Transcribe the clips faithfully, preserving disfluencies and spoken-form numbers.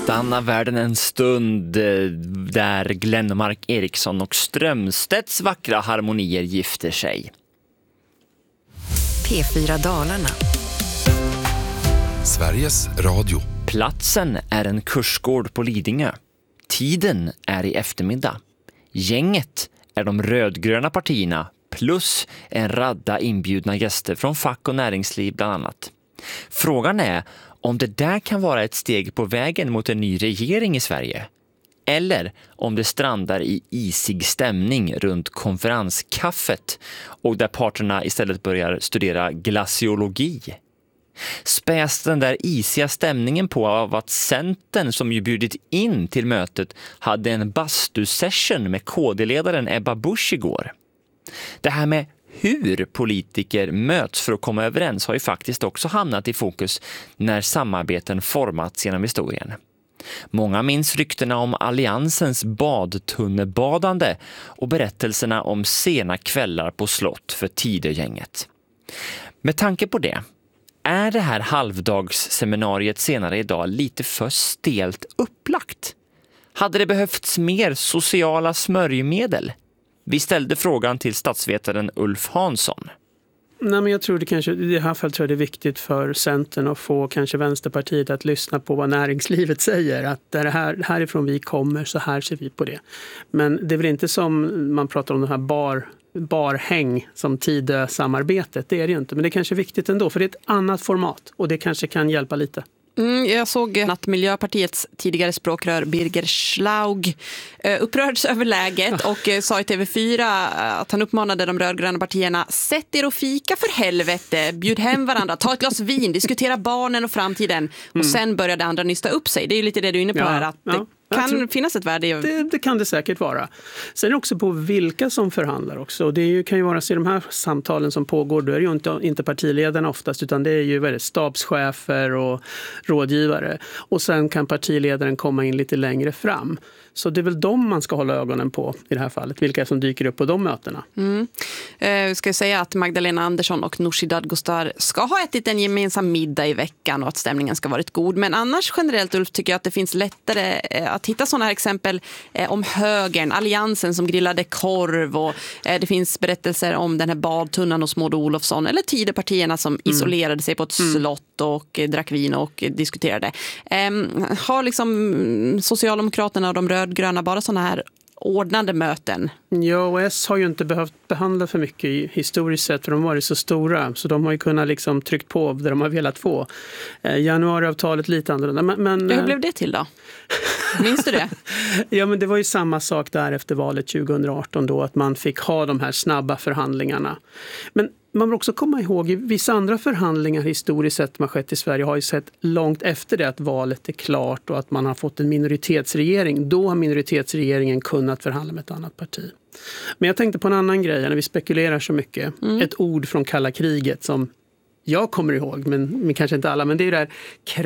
Stanna världen en stund där Glenmark Eriksson och Strömstedts vackra harmonier gifter sig. P fyra Dalarna. Sveriges Radio. Platsen är en kursgård på Lidingö. Tiden är i eftermiddag. Gänget är de rödgröna partierna plus en radda inbjudna gäster från fack och näringsliv bland annat. Frågan är om det där kan vara ett steg på vägen mot en ny regering i Sverige. Eller om det strandar i isig stämning runt konferenskaffet och där parterna istället börjar studera glaciologi. Späs den där isiga stämningen på av att Centern, som ju bjudit in till mötet, hade en bastu-session med K D-ledaren Ebba Busch igår. Det här med hur politiker möts för att komma överens har ju faktiskt också hamnat i fokus när samarbeten formats genom historien. Många minns ryktena om alliansens badtunnebadande och berättelserna om sena kvällar på slott för Tidögänget. Med tanke på det, är det här halvdagsseminariet senare idag lite för stelt upplagt? Hade det behövts mer sociala smörjmedel? Vi ställde frågan till statsvetaren Ulf Hansson. Nej, men jag tror det kanske, i det här fallet tror jag det är viktigt för Centern att få kanske Vänsterpartiet att lyssna på vad näringslivet säger. Att det här, härifrån vi kommer, så här ser vi på det. Men det är väl inte som man pratar om det här bar, barhäng som Tidö-samarbetet. Det är det ju inte, men det är kanske viktigt ändå för det är ett annat format och det kanske kan hjälpa lite. Mm, jag såg att Miljöpartiets tidigare språkrör Birger Schlaug eh, upprördes över läget och eh, sa i T V fyra att han uppmanade de rödgröna partierna: sätt er och fika för helvete, bjud hem varandra, ta ett glas vin, diskutera barnen och framtiden. Och mm. sen började andra nysta upp sig. Det är ju lite det du är inne på ja, här, att ja. Det kan tror, finnas ett värde i... Det, det kan det säkert vara. Sen är det också på vilka som förhandlar också. Det är ju, kan ju vara så i de här samtalen som pågår, då är det ju inte, inte partiledarna oftast, utan det är ju vad är det, stabschefer och rådgivare. Och sen kan partiledaren komma in lite längre fram. Så det är väl de man ska hålla ögonen på i det här fallet. Vilka som dyker upp på de mötena. Mm. Eh, ska jag säga att Magdalena Andersson och Nooshi Dadgostar ska ha ätit en gemensam middag i veckan och att stämningen ska varit god. Men annars generellt, Ulf, tycker jag att det finns lättare eh, att hitta sådana här exempel eh, om högern, alliansen som grillade korv och eh, det finns berättelser om den här badtunnan hos Maud Olofsson eller Tidöpartierna som mm. isolerade sig på ett mm. slott och eh, drack vin och eh, diskuterade. Eh, har liksom Socialdemokraterna och de rödgröna bara sådana här ordnade möten? Ja, och S har ju inte behövt behandla för mycket historiskt sett för de har varit så stora. Så de har ju kunnat liksom tryckt på där de har velat få. Eh, januariavtalet lite annorlunda. Men, men, ja, hur blev det till då? Minns du det? Ja, men det var ju samma sak där efter valet tjugo arton då. Att man fick ha de här snabba förhandlingarna. Men man vill också komma ihåg i vissa andra förhandlingar historiskt sett som har skett i Sverige har ju sett långt efter det att valet är klart och att man har fått en minoritetsregering. Då har minoritetsregeringen kunnat förhandla med ett annat parti. Men jag tänkte på en annan grej när vi spekulerar så mycket. Mm. Ett ord från kalla kriget som jag kommer ihåg, men, men kanske inte alla. Men det är ju det här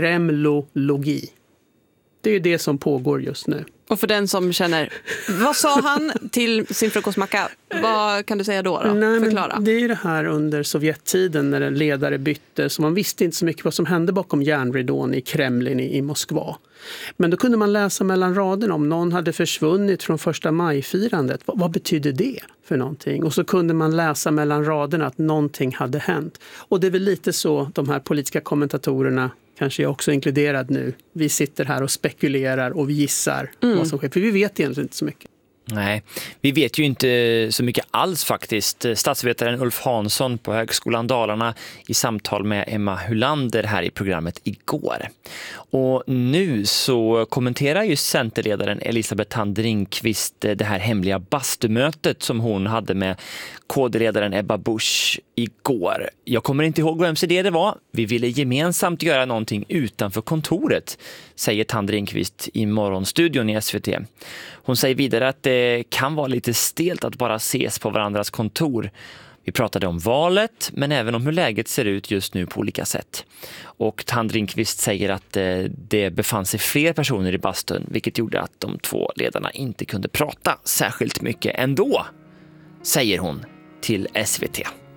kremlologi. Det är ju det som pågår just nu. Och för den som känner, vad sa han till sin frukostmacka? Vad kan du säga då? då? Nej, Förklara. Men det är ju det här under Sovjettiden när en ledare bytte. Så man visste inte så mycket vad som hände bakom järnridån i Kremlin i, i Moskva. Men då kunde man läsa mellan raderna om någon hade försvunnit från första majfirandet. Vad, vad betyder det för någonting? Och så kunde man läsa mellan raderna att någonting hade hänt. Och det är väl lite så de här politiska kommentatorerna, kanske jag också inkluderad nu, vi sitter här och spekulerar och vi gissar mm. vad som sker. För vi vet egentligen inte så mycket. Nej, vi vet ju inte så mycket alls faktiskt. Statsvetaren Ulf Hansson på Högskolan Dalarna i samtal med Emma Hulander här i programmet igår. Och nu så kommenterar ju centerledaren Elisabeth Thand Ringqvist det här hemliga bastumötet som hon hade med K D-ledaren Ebba Busch igår. Jag kommer inte ihåg vem det det var. Vi ville gemensamt göra någonting utanför kontoret, säger Thand Ringqvist i morgonstudion i S V T. Hon säger vidare att det kan vara lite stelt att bara ses på varandras kontor. Vi pratade om valet men även om hur läget ser ut just nu på olika sätt. Och Thand Ringqvist säger att det befann sig fler personer i bastun, vilket gjorde att de två ledarna inte kunde prata särskilt mycket ändå, säger hon till S V T.